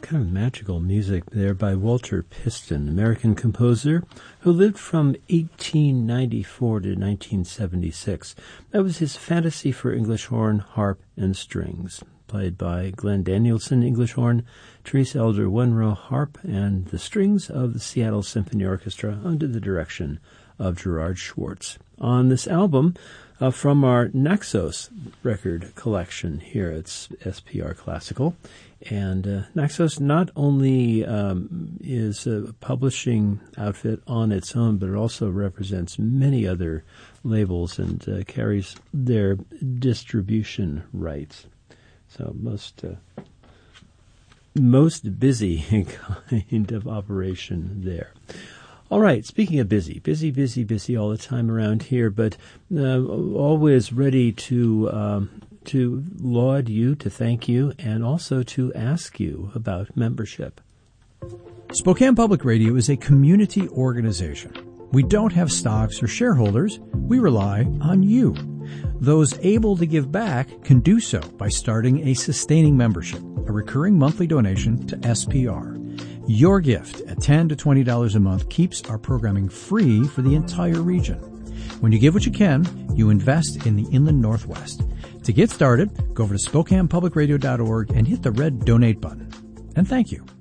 kind of magical music there by Walter Piston, American composer who lived from 1894 to 1976. That was his fantasy for English horn, harp, and strings, played by Glenn Danielson, English horn, Therese Elder, one-row harp, and the strings of the Seattle Symphony Orchestra under the direction of Gerard Schwartz. On this album, from our Naxos record collection here at SPR Classical. And Naxos not only is a publishing outfit on its own, but it also represents many other labels and carries their distribution rights. So most busy kind of operation there. All right, speaking of busy all the time around here, but always ready to laud you, to thank you, and also to ask you about membership. Spokane Public Radio is a community organization. We don't have stocks or shareholders. We rely on you. Those able to give back can do so by starting a sustaining membership, a recurring monthly donation to SPR. Your gift at $10 to $20 a month keeps our programming free for the entire region. When you give what you can, you invest in the Inland Northwest. To get started, go over to SpokanePublicRadio.org and hit the red donate button. And thank you.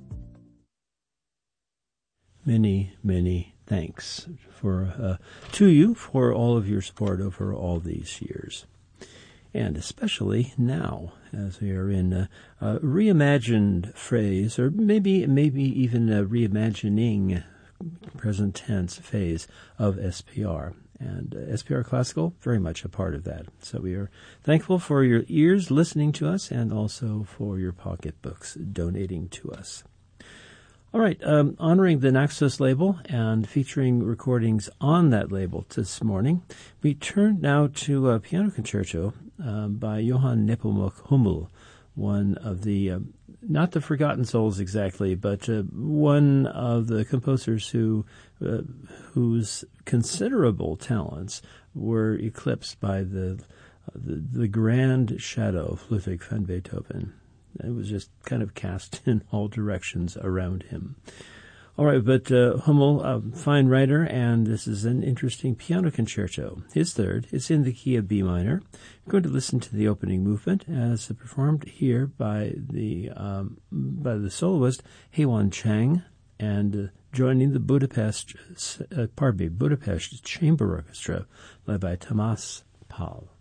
Many, many thanks to you for all of your support over all these years. And especially now, as we are in a reimagined phrase, or maybe even a reimagining present tense phase of SPR. And SPR Classical, very much a part of that. So we are thankful for your ears listening to us and also for your pocketbooks donating to us. All right, honoring the Naxos label and featuring recordings on that label this morning, we turn now to a piano concerto by Johann Nepomuk Hummel, one of the, not the forgotten souls exactly, but one of the composers whose considerable talents were eclipsed by the grand shadow of Ludwig van Beethoven. It was just kind of cast in all directions around him. All right, but Hummel, a fine writer, and this is an interesting piano concerto. His third, it's in the key of B minor. We're going to listen to the opening movement as performed here by the soloist Heiwan Chang, and joining the Budapest Chamber Orchestra led by Tamás Pál.